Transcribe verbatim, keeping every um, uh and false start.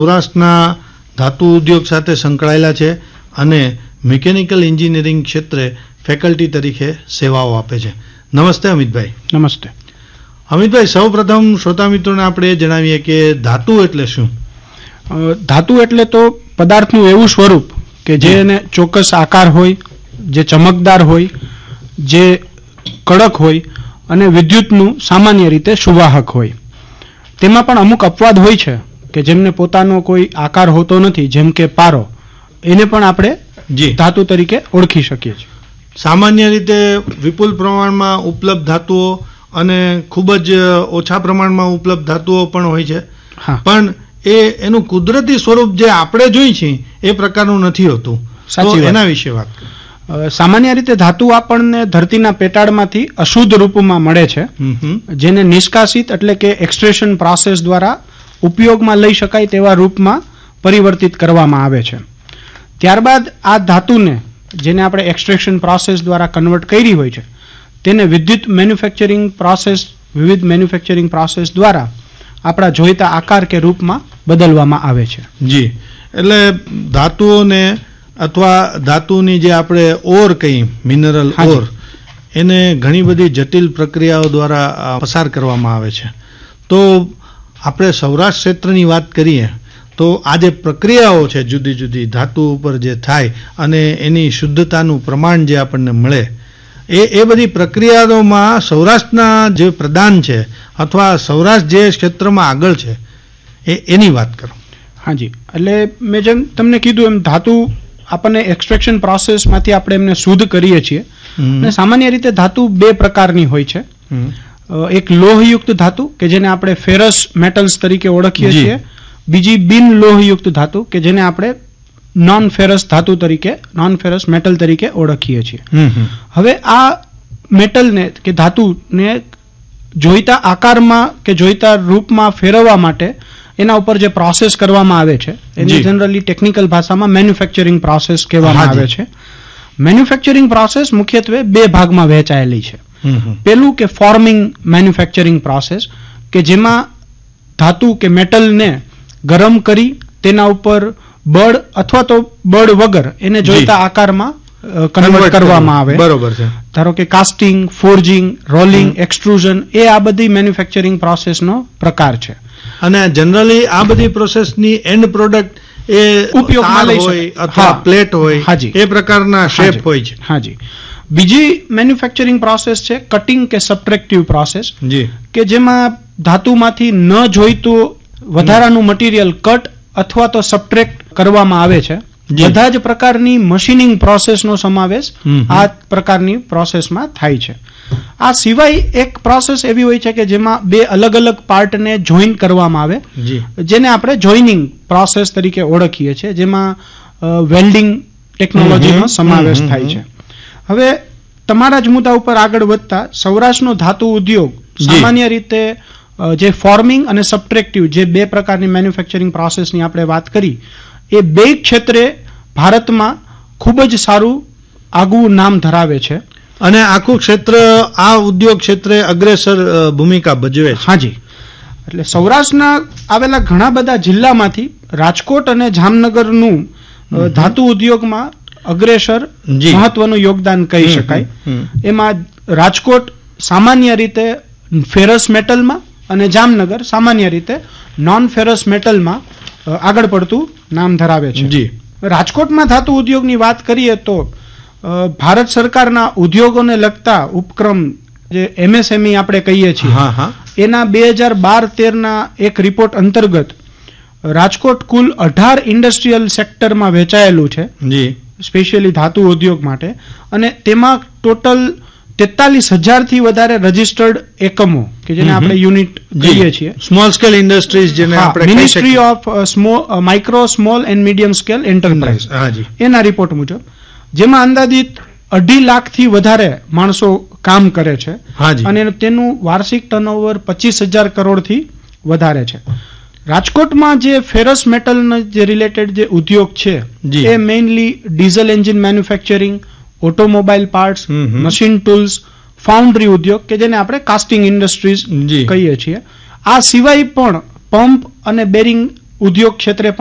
સૌરાષ્ટ્રના ધાતુ ઉદ્યોગ સાથે સંકળાયેલા છે અને મિકેનિકલ એન્જિનિયરિંગ ક્ષેત્રે ફેકલ્ટી તરીકે સેવાઓ આપે છે. નમસ્તે અમિતભાઈ. નમસ્તે અમિતભાઈ, સૌ પ્રથમ શ્રોતા મિત્રોને આપણે જણાવીએ કે ધાતુ એટલે શું? ધાતુ એટલે તો પદાર્થનું એવું સ્વરૂપ કે જેને ચોક્કસ આકાર હોય, જે ચમકદાર હોય, જે કડક હોય અને વિદ્યુતનું સામાન્ય રીતે સુવાહક હોય. તેમાં પણ અમુક અપવાદ હોય છે કે જેમને પોતાનો કોઈ આકાર હોતો નથી, જેમ કે પારો. એને પણ આપણે ધાતુ તરીકે ઓળખી શકીએ છીએ. સામાન્ય રીતે વિપુલ પ્રમાણમાં ઉપલબ્ધ ધાતુઓ અને ખૂબ જ ઓછા પ્રમાણમાં ઉપલબ્ધ ધાતુઓ પણ હોય છે, પણ એ એનું કુદરતી સ્વરૂપ જે આપણે જોઈએ છીએ એ પ્રકારનું નથી હોતું. સાચી, એના વિશે વાત. સામાન્ય રીતે ધાતુ આપણને ધરતીના પેટાળમાંથી અશુદ્ધ રૂપમાં મળે છે, જેને નિષ્કાસિત એટલે કે એક્સટ્રેશન પ્રોસેસ દ્વારા ઉપયોગમાં લઈ શકાય તેવા રૂપમાં પરિવર્તિત કરવામાં આવે છે. ત્યારબાદ આ ધાતુને, જેને આપણે એક્સટ્રેક્શન પ્રોસેસ દ્વારા કન્વર્ટ કરી હોય છે, તેને વિદ્યુત મેન્યુફેક્ચરિંગ પ્રોસેસ વિવિધ મેન્યુફેક્ચરિંગ પ્રોસેસ દ્વારા આપણા જોઈતા આકાર કે રૂપમાં બદલવામાં આવે છે. જી, એટલે ધાતુઓને અથવા ધાતુની જે આપણે ઓર કહીએ, મિનરલ ઓર, એને ઘણી બધી જટિલ પ્રક્રિયાઓ દ્વારા પસાર કરવામાં આવે છે. તો આપણે સૌરાષ્ટ્ર ક્ષેત્રની વાત કરીએ તો આ જે પ્રક્રિયાઓ છે જુદી જુદી ધાતુ ઉપર જે થાય અને એની શુદ્ધતાનું પ્રમાણ જે આપણને મળે, એ એ બધી પ્રક્રિયાઓમાં સૌરાષ્ટ્રના જે પ્રદાન છે અથવા સૌરાષ્ટ્ર જે ક્ષેત્રમાં આગળ છે એ એની વાત કરો. હાજી, એટલે મેં જેમ તમને કીધું એમ ધાતુ આપણને એક્સટ્રેક્શન પ્રોસેસમાંથી આપણે એમને શુદ્ધ કરીએ છીએ. અને સામાન્ય રીતે ધાતુ બે પ્રકારની હોય છે. એક લોહયુક્ત ધાતુ કે જેને આપણે ફેરસ મેટલ્સ તરીકે ઓળખીએ છીએ. બીજી બિન લોહયુક્ત ધાતુ કે જેને આપણે નોન ફેરસ ધાતુ તરીકે નોન ફેરસ મેટલ તરીકે ઓળખીએ છીએ. હવે આ મેટલને કે ધાતુને જોઈતા આકારમાં કે જોઈતા રૂપમાં ફેરવવા માટે એના ઉપર જે પ્રોસેસ કરવામાં આવે છે એને જનરલી ટેકનિકલ ભાષામાં મેન્યુફેક્ચરિંગ પ્રોસેસ કહેવામાં આવે છે. મેન્યુફેક્ચરિંગ પ્રોસેસ મુખ્યત્વે બે ભાગમાં વહેંચાયેલી છે. પેલું કે ફોર્મિંગ મેન્યુફેક્ચરિંગ પ્રોસેસ, કે જેમાં ધાતુ કે મેટલને ગરમ કરી તેના ઉપર બળ અથવા તો બળ વગર એને જોઈતા આકારમાં કન્વર્ટ કરવામાં આવે. બરોબર છે. ધારો કે કાસ્ટિંગ, ફોર્જિંગ, રોલિંગ, એક્સટ્રુઝન, એ આ બધી મેન્યુફેક્ચરિંગ પ્રોસેસનો પ્રકાર છે. અને જનરલી આ બધી પ્રોસેસની એન્ડ પ્રોડક્ટ એ ઉપયોગમાં લઈ હોય અથવા પ્લેટ હોય, એ પ્રકારના શેપ હોય છે. હાજી. બીજી મેન્યુફેક્ચરિંગ પ્રોસેસ છે કટિંગ કે સબટ્રેક્ટિવ પ્રોસેસ, કે જેમાં ધાતુમાંથી ન જોઈતું વધારાનું મટીરિયલ કટ અથવા તો સબટ્રેક્ટ કરવામાં આવે છે. બધા જ પ્રકારની મશીનિંગ પ્રોસેસનો સમાવેશ આ પ્રકારની પ્રોસેસમાં થાય છે. આ સિવાય એક પ્રોસેસ એવી હોય છે કે જેમાં બે અલગ અલગ પાર્ટને જોઈન કરવામાં આવે, જેને આપણે જોઈનિંગ પ્રોસેસ તરીકે ઓળખીએ છીએ, જેમાં વેલ્ડિંગ ટેકનોલોજીનો સમાવેશ થાય છે. હવે તમારા જ મુદ્દા ઉપર આગળ વધતા, સૌરાષ્ટ્રનો ધાતુ ઉદ્યોગ સામાન્ય રીતે જે ફોર્મિંગ અને સબટ્રેક્ટિવ જે બે પ્રકારની મેન્યુફેક્ચરિંગ પ્રોસેસની આપણે વાત કરી, એ બે ક્ષેત્રે ભારતમાં ખૂબ જ સારું આગવું નામ ધરાવે છે અને આખું ક્ષેત્ર આ ઉદ્યોગ ક્ષેત્રે અગ્રેસર ભૂમિકા ભજવે છે. હાજી, એટલે સૌરાષ્ટ્રના આવેલા ઘણા બધા જિલ્લામાંથી રાજકોટ અને જામનગરનું ધાતુ ઉદ્યોગમાં અગ્રેસર મહત્વનું યોગદાન કહી શકાય. એમાં રાજકોટ સામાન્ય રીતે ફેરસ મેટલમાં અને જામનગર સામાન્ય રીતે નોન ફેરસ મેટલમાં આગળ પડતું નામ ધરાવે છે. રાજકોટમાં ધાતુ ઉદ્યોગની વાત કરીએ તો ભારત સરકારના ઉદ્યોગોને લગતા ઉપક્રમ જે એમએસએમઈ આપણે કહીએ છીએ, એના બે હજાર બાર તેરના એક રિપોર્ટ અંતર્ગત રાજકોટ કુલ અઢાર ઇન્ડસ્ટ્રીયલ સેક્ટરમાં વહેંચાયેલું છે, સ્પેશિયલી ધાતુ ઉદ્યોગ માટે. અને તેમાં ટોટલ તેતાલીસ હજાર થી વધારે રજીસ્ટર્ડ એકમો કે જેને આપણે યુનિટ કહીએ છીએ, સ્મોલ સ્કેલ ઇન્ડસ્ટ્રીઝ, જેને આપણે ministry of micro small and medium scale enterprise, એના રિપોર્ટ મુજબ, જેમાં અંદાજિત અઢી લાખ થી વધારે માણસો કામ કરે છે અને તેનું વાર્ષિક ટર્નઓવર પચીસ હજાર કરોડ થી વધારે છે. રાજકોટમાં જે ફેરસ મેટલ જે રિલેટેડ જે ઉદ્યોગ છે એ mainly diesel engine manufacturing, automobile parts, machine tools, foundry ઉદ્યોગ કે જેને આપણે કાસ્ટિંગ ઇન્ડસ્ટ્રીઝ કહીએ છીએ. આ સિવાય પણ પંપ અને બેરિંગ ઉદ્યોગ ક્ષેત્રે